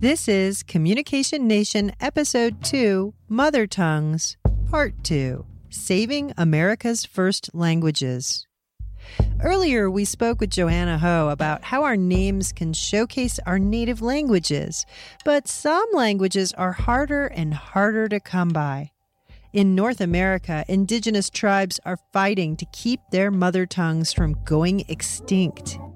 This is Communication Nation Episode 2, Mother Tongues, Part 2, Saving America's First Languages. Earlier, we spoke with Joanna Ho about how our names can showcase our native languages, but some languages are harder and harder to come by. In North America, indigenous tribes are fighting to keep their mother tongues from going extinct.